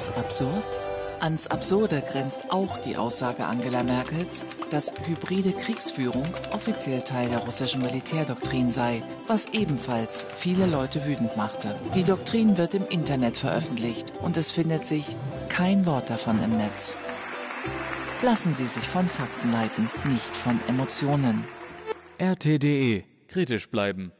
das absurd? Ans Absurde grenzt auch die Aussage Angela Merkels, dass hybride Kriegsführung offiziell Teil der russischen Militärdoktrin sei, was ebenfalls viele Leute wütend machte. Die Doktrin wird im Internet veröffentlicht und es findet sich kein Wort davon im Netz. Lassen Sie sich von Fakten leiten, nicht von Emotionen. RT.de. Kritisch bleiben.